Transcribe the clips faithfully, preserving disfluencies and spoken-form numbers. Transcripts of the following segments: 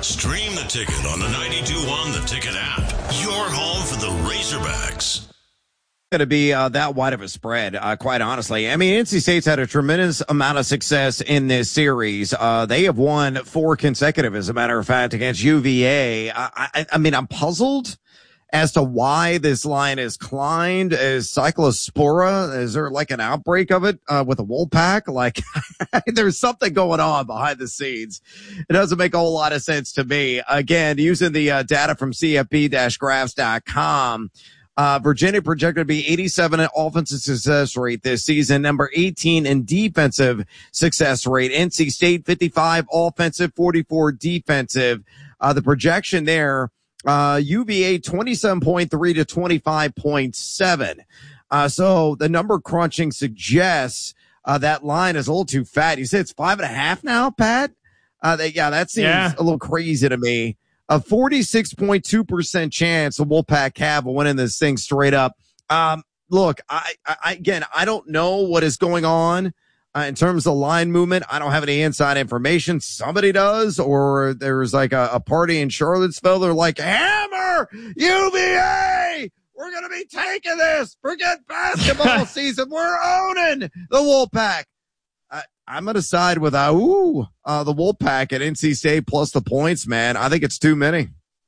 Stream the Ticket on the ninety-two one The Ticket app. Your home for the Razorbacks. Going to be uh, that wide of a spread, uh, quite honestly. I mean, N C State's had a tremendous amount of success in this series. Uh, they have won four consecutive, as a matter of fact, against U V A. I, I, I mean, I'm puzzled as to why this line is climbed. Is cyclospora? Is there like an outbreak of it uh, with a Wolfpack? Like, there's something going on behind the scenes. It doesn't make a whole lot of sense to me. Again, using the uh, data from C F B graphs dot com. Uh, Virginia projected to be eighty-seven offensive success rate this season, number eighteen in defensive success rate. N C State fifty-five offensive, forty-four defensive. Uh, the projection there, uh, U V A twenty-seven point three to twenty-five point seven. Uh, so the number crunching suggests, uh, that line is a little too fat. You said it's five and a half now, Pat? Uh, they, yeah, that seems yeah. a little crazy to me. A forty-six point two percent chance the Wolfpack Cav will win in this thing straight up. Um, look, I, I, again, I don't know what is going on uh, in terms of line movement. I don't have any inside information. Somebody does, or there's like a, a party in Charlottesville. They're like, hammer U V A. We're going to be taking this. Forget basketball season. We're owning the Wolfpack. I'm going to side with uh, ooh, uh, the Wolfpack at N C State plus the points, man. I think it's too many.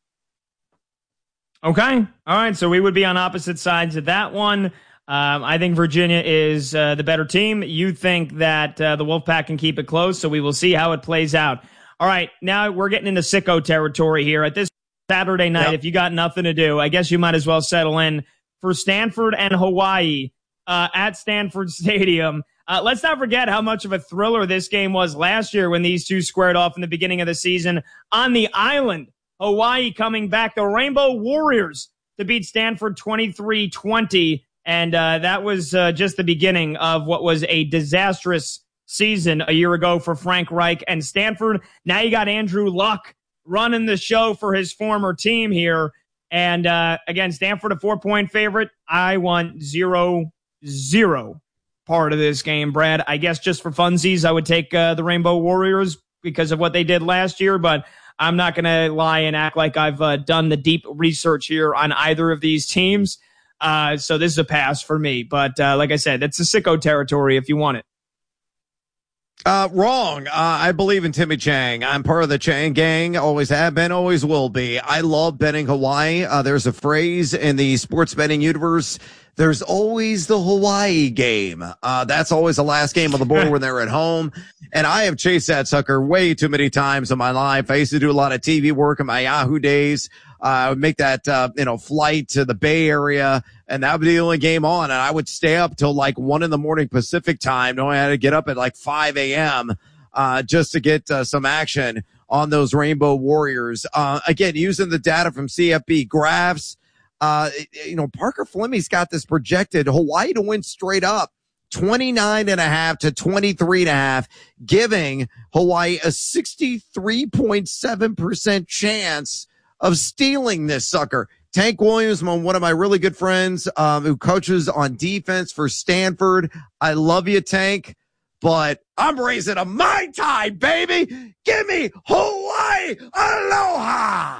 Okay. All right. So we would be on opposite sides of that one. Um, I think Virginia is uh, the better team. You think that uh, the Wolfpack can keep it close, so we will see how it plays out. All right. Now we're getting into sicko territory here. At this Saturday night, yep. If you got nothing to do, I guess you might as well settle in for Stanford and Hawaii uh, at Stanford Stadium. Uh, let's not forget how much of a thriller this game was last year when these two squared off in the beginning of the season on the island. Hawaii coming back, the Rainbow Warriors to beat Stanford twenty-three twenty. And uh, that was uh, just the beginning of what was a disastrous season a year ago for Frank Reich and Stanford. Now you got Andrew Luck running the show for his former team here. And uh, again, Stanford a four-point favorite. I want zero, zero. part of this game, Brad. I guess just for funsies, I would take uh, the Rainbow Warriors because of what they did last year, but I'm not going to lie and act like I've uh, done the deep research here on either of these teams. Uh, so this is a pass for me. But uh, like I said, it's a sicko territory if you want it. Uh, wrong. Uh, I believe in Timmy Chang. I'm part of the Chang gang. Always have been, always will be. I love betting Hawaii. Uh, there's a phrase in the sports betting universe. There's always the Hawaii game. Uh, that's always the last game of the board when they're at home. And I have chased that sucker way too many times in my life. I used to do a lot of T V work in my Yahoo days. Uh, I would make that, uh, you know, flight to the Bay Area, and that would be the only game on. And I would stay up till like one in the morning Pacific time, knowing I had to get up at like five a.m., uh, just to get uh, some action on those Rainbow Warriors. Uh, again, using the data from C F B graphs. Uh, you know, Parker Fleming's got this projected Hawaii to win straight up twenty-nine and a half to twenty-three and a half, giving Hawaii a sixty-three point seven percent chance of stealing this sucker. Tank Williams, one of my really good friends, um, who coaches on defense for Stanford. I love you, Tank, but I'm raising a Mai Tai, baby. Give me Hawaii. Aloha.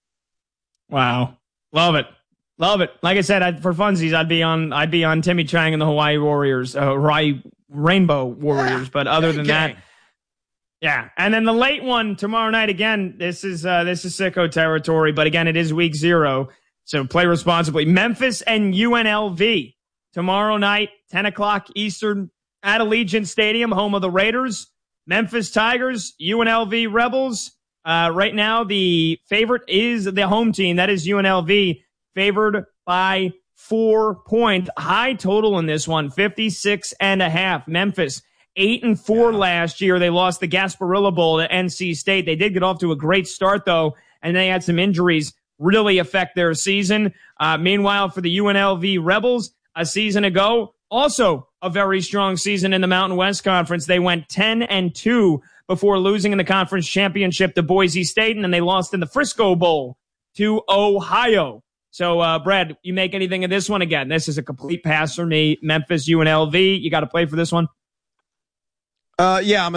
Wow. Love it. Love it. Like I said, I, for funsies, I'd be on, I'd be on Timmy Chang and the Hawaii Warriors, uh, Hawaii Rainbow Warriors. But other than that, yeah. And then the late one tomorrow night again. This is uh, this is sicko territory, but again, it is week zero, so play responsibly. Memphis and U N L V tomorrow night, ten o'clock Eastern at Allegiant Stadium, home of the Raiders. Memphis Tigers, U N L V Rebels. Uh, right now, the favorite is the home team. That is U N L V. Favored by four point high total in this one, fifty-six and a half. Memphis, eight and four yeah. last year. They lost the Gasparilla Bowl to N C State. They did get off to a great start, though, and they had some injuries really affect their season. Uh, meanwhile, for the U N L V Rebels, a season ago, also a very strong season in the Mountain West Conference. They went ten and two before losing in the conference championship to Boise State, and then they lost in the Frisco Bowl to Ohio. So, uh, Brad, you make anything of this one? Again, this is a complete pass for me. Memphis, U N L V. You got to play for this one? Uh, yeah, I'm a